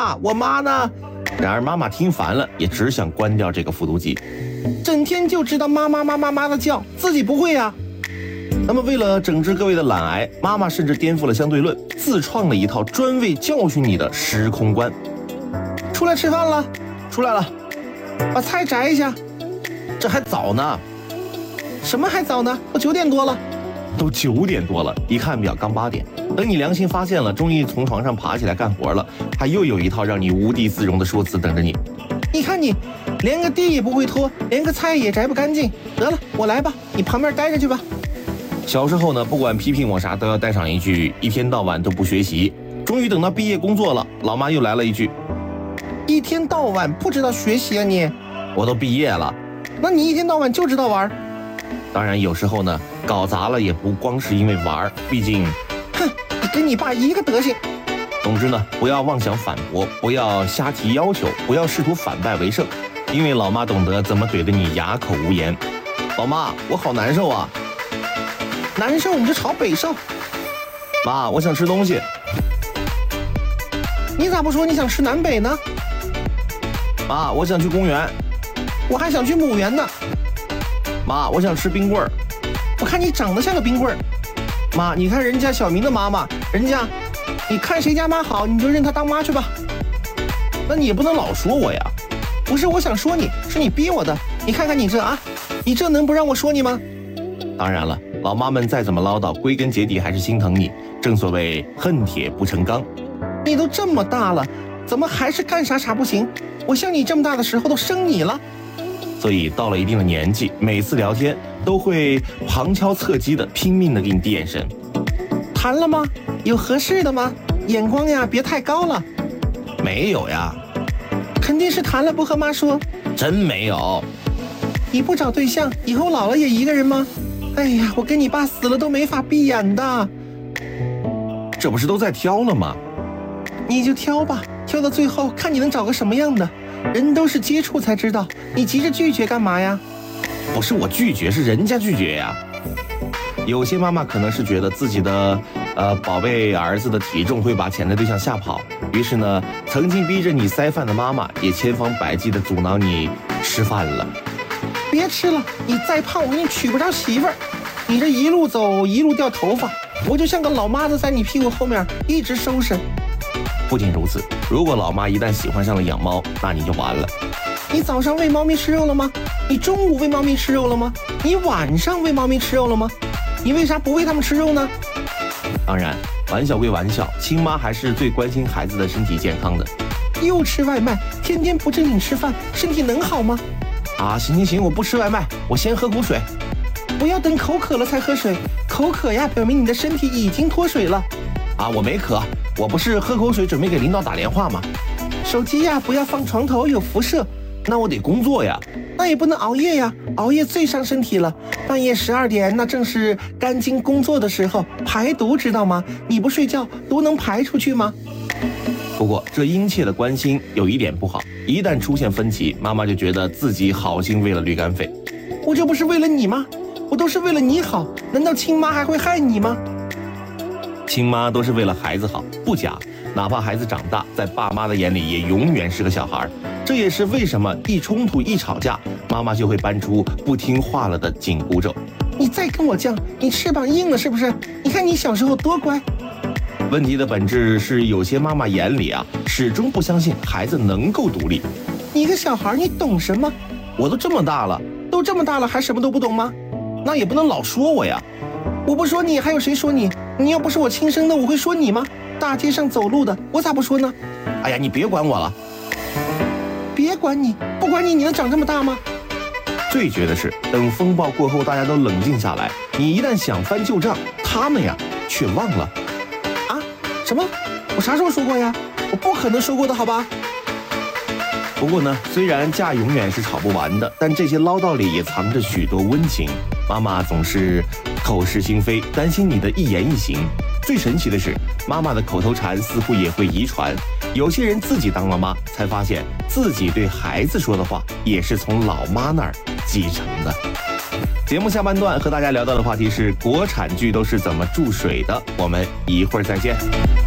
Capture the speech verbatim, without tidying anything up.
爸，我妈呢？然而妈妈听烦了，也只想关掉这个复读机。整天就知道妈妈妈妈妈的叫，自己不会呀、啊。那么为了整治各位的懒癌，妈妈甚至颠覆了相对论，自创了一套专为教训你的时空观。出来吃饭了，出来了，把菜摘一下。这还早呢。什么还早呢？都九点多了。都九点多了，一看表刚八点。等你良心发现了，终于从床上爬起来干活了，他又有一套让你无地自容的说辞等着你。你看你，连个地也不会拖，连个菜也摘不干净。得了，我来吧，你旁边待着去吧。小时候呢，不管批评我啥，都要带上一句：一天到晚都不学习。终于等到毕业工作了，老妈又来了一句：一天到晚不知道学习啊你！我都毕业了，那你一天到晚就知道玩。当然有时候呢，搞砸了也不光是因为玩，毕竟，哼，你跟你爸一个德行。总之呢，不要妄想反驳，不要瞎提要求，不要试图反败为胜，因为老妈懂得怎么怼得你哑口无言。老妈，我好难受啊！难受你就朝北上。妈，我想吃东西。你咋不说你想吃南北呢？妈，我想去公园。我还想去母园呢。妈，我想吃冰棍儿。我看你长得像个冰棍儿。妈，你看人家小明的妈妈，人家，你看谁家妈好，你就认她当妈去吧。那你也不能老说我呀。不是我想说你，是你逼我的。你看看你这啊，你这能不让我说你吗？当然了，老妈们再怎么唠叨，归根结底还是心疼你。正所谓恨铁不成钢。你都这么大了，怎么还是干啥啥不行？我像你这么大的时候都生你了。所以到了一定的年纪，每次聊天都会旁敲侧击的拼命的给你递眼神。谈了吗？有合适的吗？眼光呀别太高了。没有呀。肯定是谈了不和妈说。真没有。你不找对象，以后老了也一个人吗？哎呀，我跟你爸死了都没法闭眼的。这不是都在挑了吗？你就挑吧，挑到最后看你能找个什么样的。人都是接触才知道，你急着拒绝干嘛呀？不是我拒绝，是人家拒绝呀。有些妈妈可能是觉得自己的呃宝贝儿子的体重会把潜在对象吓跑，于是呢，曾经逼着你塞饭的妈妈也千方百计的阻挠你吃饭了。别吃了，你再胖我给你娶不着媳妇儿。你这一路走一路掉头发，我就像个老妈子在你屁股后面一直收拾。不仅如此，如果老妈一旦喜欢上了养猫，那你就完了。你早上喂猫咪吃肉了吗？你中午喂猫咪吃肉了吗？你晚上喂猫咪吃肉了吗？你为啥不喂它们吃肉呢？当然，玩笑归玩笑，亲妈还是最关心孩子的身体健康的。又吃外卖，天天不正经吃饭，身体能好吗？啊，行行行，我不吃外卖，我先喝口水。不要等口渴了才喝水，口渴呀，表明你的身体已经脱水了。啊，我没渴，我不是喝口水准备给领导打电话吗？手机呀，不要放床头，有辐射。那我得工作呀，那也不能熬夜呀，熬夜最伤身体了。半夜十二点，那正是肝经工作的时候，排毒知道吗？你不睡觉，毒能排出去吗？不过这殷切的关心有一点不好，一旦出现分歧，妈妈就觉得自己好心喂了驴肝肺。我这不是为了你吗？我都是为了你好，难道亲妈还会害你吗？亲妈都是为了孩子好，不假。哪怕孩子长大，在爸妈的眼里也永远是个小孩。这也是为什么一冲突一吵架，妈妈就会搬出不听话了的紧箍咒。你再跟我犟，你翅膀硬了是不是？你看你小时候多乖。问题的本质是，有些妈妈眼里啊，始终不相信孩子能够独立。你个小孩，你懂什么？我都这么大了，都这么大了，还什么都不懂吗？那也不能老说我呀。我不说你，还有谁说你？你要不是我亲生的，我会说你吗？大街上走路的，我咋不说呢？哎呀，你别管我了。别管你，不管你，你能长这么大吗？最绝的是，等风暴过后，大家都冷静下来，你一旦想翻旧账，他们呀却忘了。啊？什么？我啥时候说过呀？我不可能说过的，好吧？不过呢，虽然架永远是吵不完的，但这些唠叨里也藏着许多温情。妈妈总是口是心非，担心你的一言一行。最神奇的是，妈妈的口头禅似乎也会遗传。有些人自己当了妈，才发现自己对孩子说的话也是从老妈那儿继承的。节目下半段和大家聊到的话题是国产剧都是怎么注水的，我们一会儿再见。